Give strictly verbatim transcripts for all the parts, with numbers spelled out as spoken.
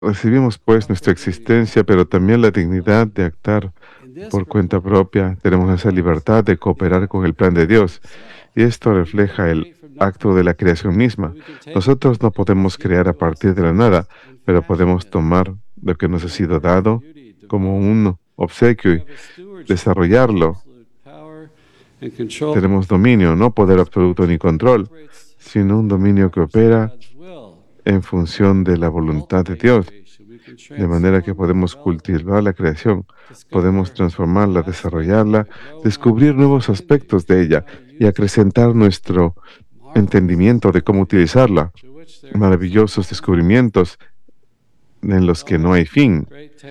Recibimos pues nuestra existencia, pero también la dignidad de actuar por cuenta propia. Tenemos esa libertad de cooperar con el plan de Dios. Y esto refleja el acto de la creación misma. Nosotros no podemos crear a partir de la nada, pero podemos tomar lo que nos ha sido dado como un obsequio y desarrollarlo. Tenemos dominio, no poder absoluto ni control, sino un dominio que opera en función de la voluntad de Dios, de manera que podemos cultivar la creación, podemos transformarla, desarrollarla, descubrir nuevos aspectos de ella y acrecentar nuestro entendimiento de cómo utilizarla. Maravillosos descubrimientos en los que no hay fin,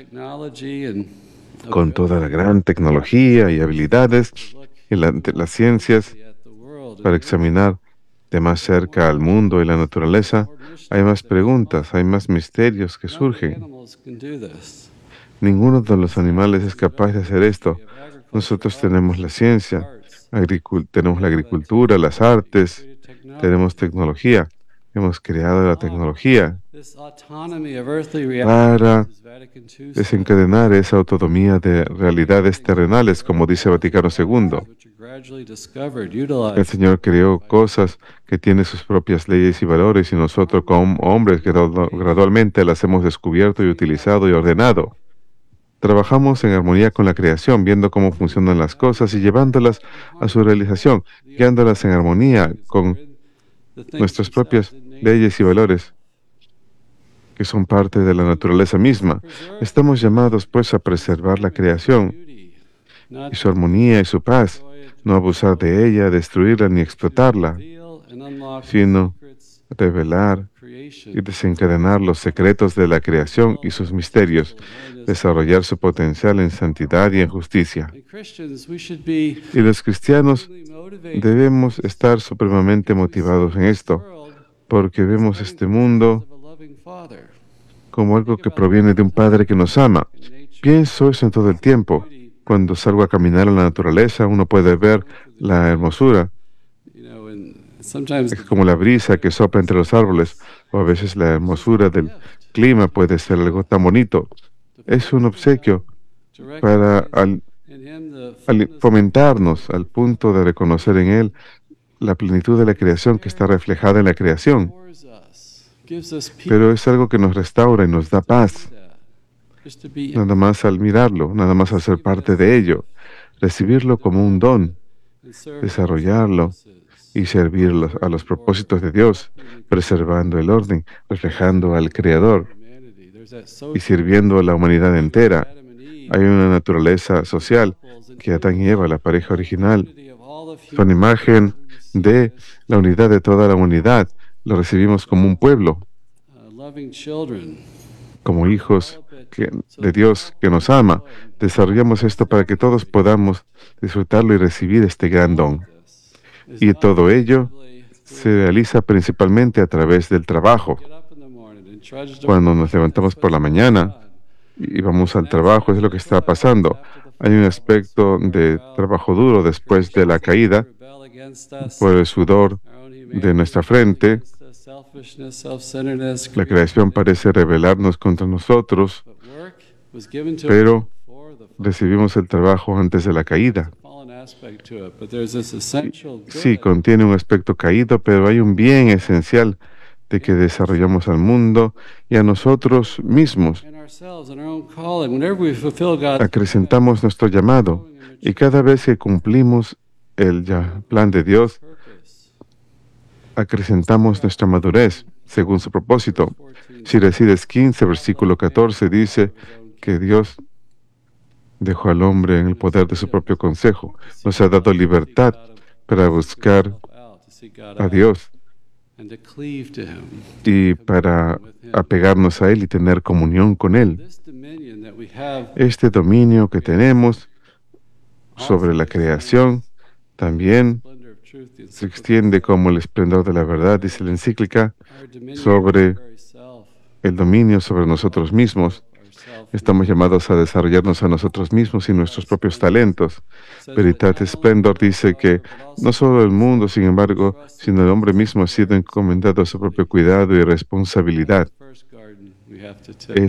con toda la gran tecnología y habilidades y la- de las ciencias para examinar de más cerca al mundo y la naturaleza. Hay más preguntas, hay más misterios que surgen. Ninguno de los animales es capaz de hacer esto. Nosotros tenemos la ciencia, agricul- tenemos la agricultura, las artes, tenemos tecnología. Hemos creado la tecnología para desencadenar esa autonomía de realidades terrenales, como dice Vaticano segundo. El Señor creó cosas que tienen sus propias leyes y valores y nosotros como hombres gradu- gradualmente las hemos descubierto y utilizado y ordenado. Trabajamos en armonía con la creación, viendo cómo funcionan las cosas y llevándolas a su realización, guiándolas en armonía con nuestras propias leyes y valores, que son parte de la naturaleza misma. Estamos llamados, pues, a preservar la creación y su armonía y su paz, no abusar de ella, destruirla ni explotarla, sino revelar y desencadenar los secretos de la creación y sus misterios, desarrollar su potencial en santidad y en justicia. Y los cristianos debemos estar supremamente motivados en esto, porque vemos este mundo como algo que proviene de un Padre que nos ama. Pienso eso en todo el tiempo. Cuando salgo a caminar en la naturaleza, uno puede ver la hermosura. Es como la brisa que sopla entre los árboles, o a veces la hermosura del clima puede ser algo tan bonito. Es un obsequio para al- al fomentarnos al punto de reconocer en Él la plenitud de la creación que está reflejada en la creación. Pero es algo que nos restaura y nos da paz, nada más al mirarlo, nada más al ser parte de ello, recibirlo como un don, desarrollarlo y servir los- a los propósitos de Dios, preservando el orden, reflejando al Creador y sirviendo a la humanidad entera. Hay una naturaleza social que Adán y Eva, la pareja original, son imagen de la unidad de toda la humanidad. Lo recibimos como un pueblo, como hijos que- de Dios que nos ama. Desarrollamos esto para que todos podamos disfrutarlo y recibir este gran don. Y todo ello se realiza principalmente a través del trabajo. Cuando nos levantamos por la mañana y vamos al trabajo, es lo que está pasando. Hay un aspecto de trabajo duro después de la caída por el sudor de nuestra frente. La creación parece rebelarnos contra nosotros, pero recibimos el trabajo antes de la caída. Sí, contiene un aspecto caído, pero hay un bien esencial de que desarrollamos al mundo y a nosotros mismos. Acrecentamos nuestro llamado y cada vez que cumplimos el ya- plan de Dios, acrecentamos nuestra madurez según su propósito. Siracides quince, versículo catorce dice que Dios dejó al hombre en el poder de su propio consejo. Nos ha dado libertad para buscar a Dios y para apegarnos a Él y tener comunión con Él. Este dominio que tenemos sobre la creación también se extiende como el esplendor de la verdad, dice la encíclica, sobre el dominio sobre nosotros mismos. Estamos llamados a desarrollarnos a nosotros mismos y nuestros propios talentos. Veritatis Splendor dice que no solo el mundo, sin embargo, sino el hombre mismo ha sido encomendado a su propio cuidado y responsabilidad. Es